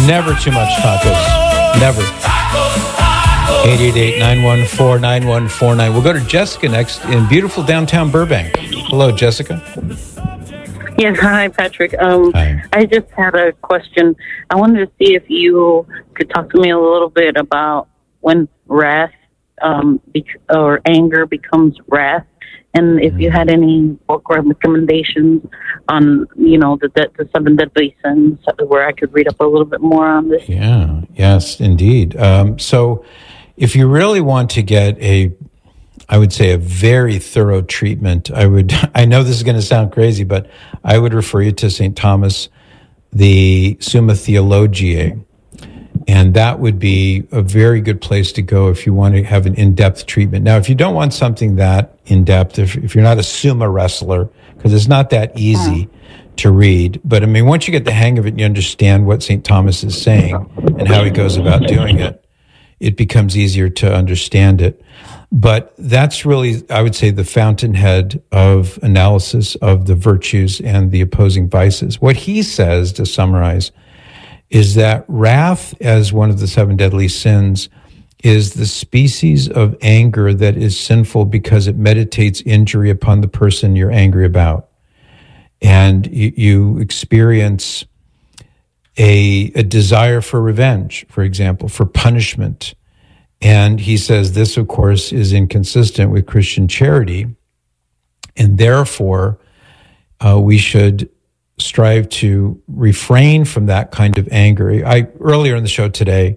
Never too much tacos. Never. 888-914-9149. We'll go to Jessica next in beautiful downtown Burbank. Hello, Jessica. Yes, hi, Patrick. Hi. I just had a question. I wanted to see if you could talk to me a little bit about when wrath or anger becomes wrath, and if you had any book recommendations on, the 7 deadly sins, where I could read up a little bit more on this. Yeah, yes, indeed. So if you really want to get I would say a very thorough treatment, I know this is going to sound crazy, but I would refer you to St. Thomas, the Summa Theologiae. And that would be a very good place to go if you want to have an in-depth treatment. Now, if you don't want something that in-depth, if you're not a Summa wrestler, because it's not that easy to read, but I mean, once you get the hang of it and you understand what St. Thomas is saying and how he goes about doing it, it becomes easier to understand it. But that's really, I would say, the fountainhead of analysis of the virtues and the opposing vices. What he says, to summarize, is that wrath, as one of the 7 deadly sins, is the species of anger that is sinful because it meditates injury upon the person you're angry about. And you experience a desire for revenge, for example, for punishment. And he says this, of course, is inconsistent with Christian charity, and therefore we should strive to refrain from that kind of anger. Earlier in the show today,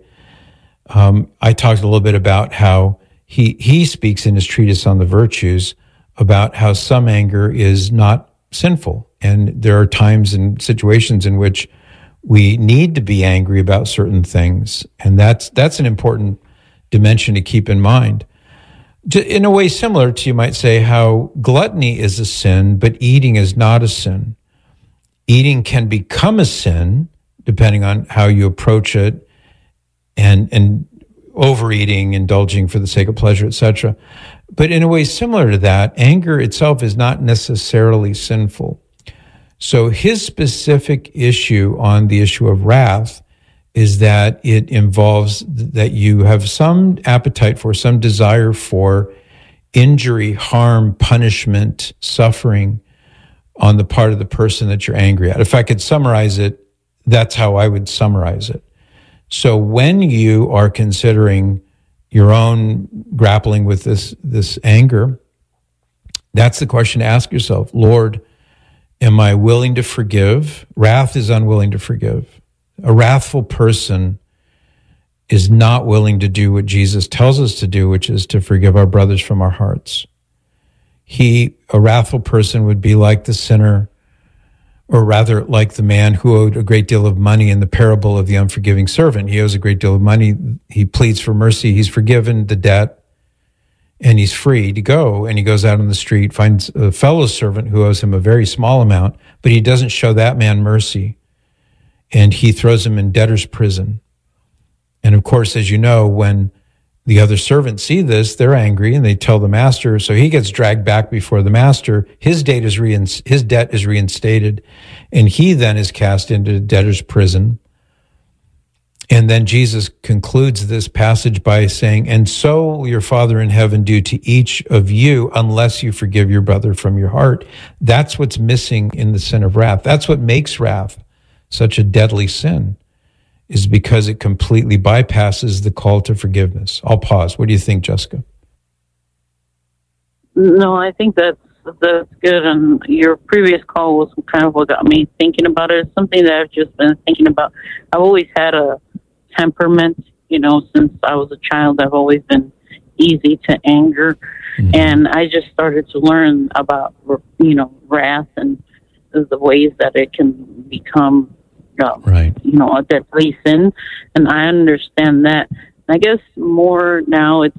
I talked a little bit about how he speaks in his treatise on the virtues about how some anger is not sinful, and there are times and situations in which we need to be angry about certain things, and that's an important dimension to keep in mind. In a way similar to, you might say, how gluttony is a sin, but eating is not a sin. Eating can become a sin depending on how you approach it, and overeating, indulging for the sake of pleasure, etc. But in a way similar to that, anger itself is not necessarily sinful. So his specific issue on the issue of wrath is that it involves that you have some appetite for, some desire for injury, harm, punishment, suffering on the part of the person that you're angry at. If I could summarize it, that's how I would summarize it. So when you are considering your own grappling with this anger, that's the question to ask yourself. Lord, am I willing to forgive? Wrath is unwilling to forgive. A wrathful person is not willing to do what Jesus tells us to do, which is to forgive our brothers from our hearts. A wrathful person would be like the sinner, or rather like the man who owed a great deal of money in the parable of the unforgiving servant. He owes a great deal of money. He pleads for mercy. He's forgiven the debt, and he's free to go. And he goes out on the street, finds a fellow servant who owes him a very small amount, but he doesn't show that man mercy. And he throws him in debtor's prison. And of course, as you know, when the other servants see this, they're angry and they tell the master. So he gets dragged back before the master. His debt is reinstated, and he then is cast into debtor's prison. And then Jesus concludes this passage by saying, "And so will your Father in heaven do to each of you, unless you forgive your brother from your heart." That's what's missing in the sin of wrath. That's what makes wrath such a deadly sin, is because it completely bypasses the call to forgiveness. I'll pause. What do you think, Jessica? No, I think that's good. And your previous call was kind of what got me thinking about it. It's something that I've just been thinking about. I've always had a temperament, since I was a child. I've always been easy to anger. Mm-hmm. And I just started to learn about, wrath and the ways that it can become right. A deadly sin, and I understand that. I guess more now it's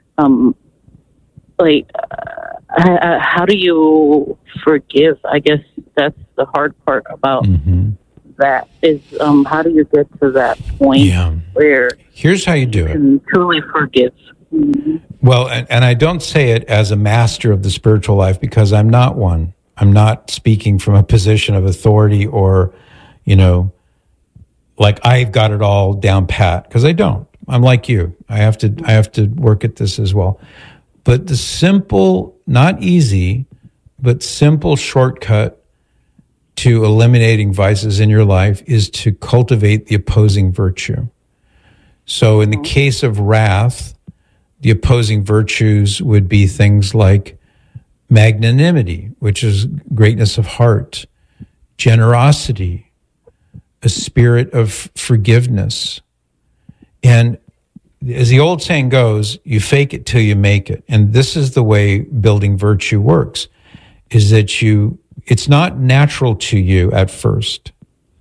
how do you forgive? I guess that's the hard part about that is how do you get to that point where here's how you do it. Can truly forgive. Mm-hmm. Well, and I don't say it as a master of the spiritual life, because I'm not one. I'm not speaking from a position of authority or like I've got it all down pat, because I don't. I'm like you. I have to work at this as well. But the simple, not easy, but simple shortcut to eliminating vices in your life is to cultivate the opposing virtue. So in the case of wrath, the opposing virtues would be things like magnanimity, which is greatness of heart, generosity, a spirit of forgiveness. And as the old saying goes, you fake it till you make it. And this is the way building virtue works, is that it's not natural to you at first.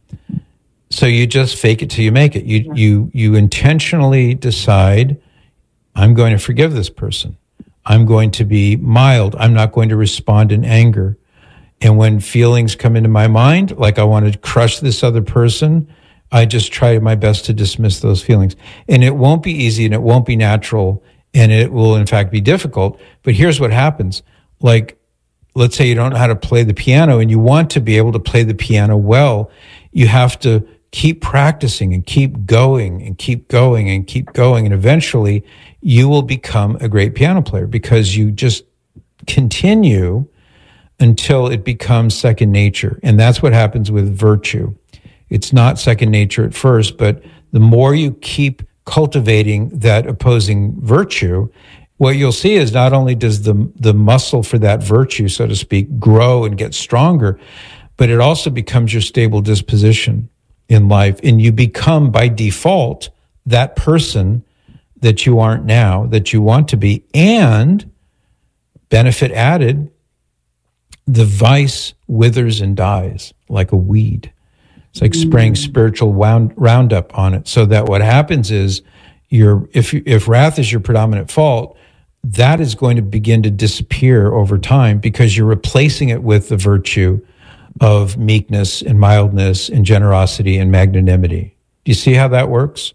So you just fake it till you make it. You intentionally decide, I'm going to forgive this person. I'm going to be mild. I'm not going to respond in anger. And when feelings come into my mind, like I want to crush this other person, I just try my best to dismiss those feelings. And it won't be easy, and it won't be natural, and it will in fact be difficult. But here's what happens. Like, let's say you don't know how to play the piano and you want to be able to play the piano well. You have to keep practicing and keep going and keep going and keep going. And eventually you will become a great piano player, because you just continue until it becomes second nature. And that's what happens with virtue. It's not second nature at first, but the more you keep cultivating that opposing virtue, what you'll see is not only does the muscle for that virtue, so to speak, grow and get stronger, but it also becomes your stable disposition in life. And you become, by default, that person that you aren't now, that you want to be. And benefit added, the vice withers and dies like a weed. It's like spraying spiritual Roundup on it, so that what happens is, if wrath is your predominant fault, that is going to begin to disappear over time, because you're replacing it with the virtue of meekness and mildness and generosity and magnanimity. Do you see how that works?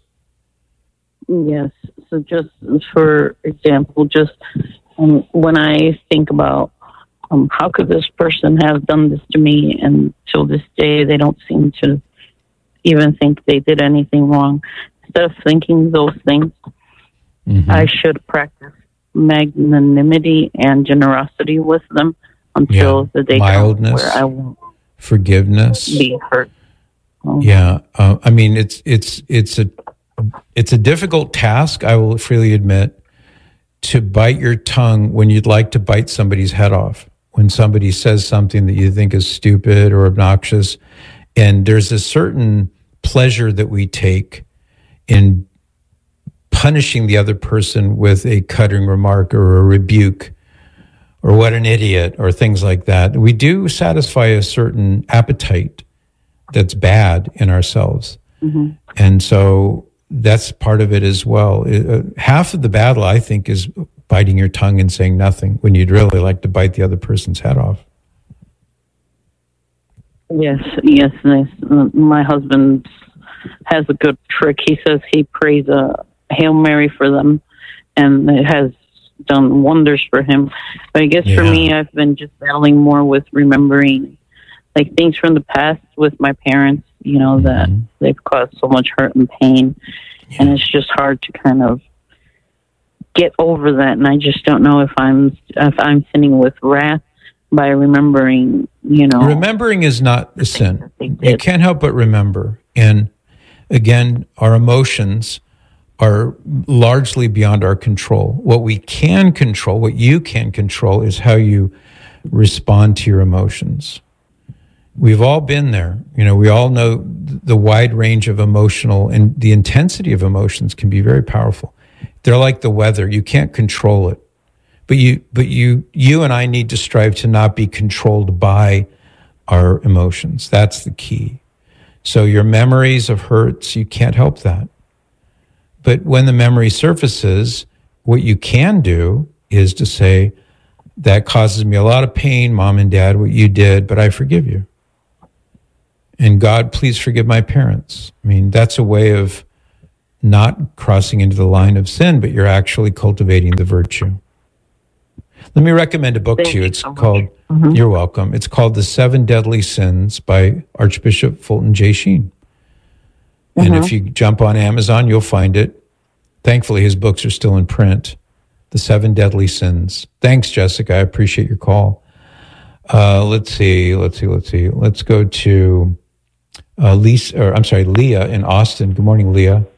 Yes. So just for example, when I think about how could this person have done this to me, and till this day they don't seem to even think they did anything wrong. Instead of thinking those things, I should practice magnanimity and generosity with them until the day comes where I won't forgiveness, be hurt. I mean, it's a difficult task, I will freely admit, to bite your tongue when you'd like to bite somebody's head off, when somebody says something that you think is stupid or obnoxious. And there's a certain pleasure that we take in punishing the other person with a cutting remark or a rebuke or what an idiot or things like that. We do satisfy a certain appetite that's bad in ourselves. And so that's part of it as well. Half of the battle, I think, is biting your tongue and saying nothing when you'd really like to bite the other person's head off. Yes. My husband has a good trick. He says he prays a Hail Mary for them, and it has done wonders for him. But I guess for me, I've been just battling more with remembering like things from the past with my parents, that they've caused so much hurt and pain. And it's just hard to kind of get over that. And I just don't know if I'm sinning with wrath by remembering, Remembering is not a sin. You can't help but remember. And again, our emotions are largely beyond our control. What we can control, what you can control, is how you respond to your emotions. We've all been there. We all know the wide range of emotional, and the intensity of emotions can be very powerful. They're like the weather. You can't control it. But you and I need to strive to not be controlled by our emotions. That's the key. So your memories of hurts, you can't help that. But when the memory surfaces, what you can do is to say, that causes me a lot of pain, Mom and Dad, what you did, but I forgive you. And God, please forgive my parents. I mean, that's a way of not crossing into the line of sin, but you're actually cultivating the virtue. Let me recommend a book to you. It's called, you're welcome. It's called The 7 Deadly Sins by Archbishop Fulton J. Sheen. And if you jump on Amazon, you'll find it. Thankfully, his books are still in print. The 7 Deadly Sins. Thanks, Jessica. I appreciate your call. Let's see. Let's go to Leah in Austin. Good morning, Leah.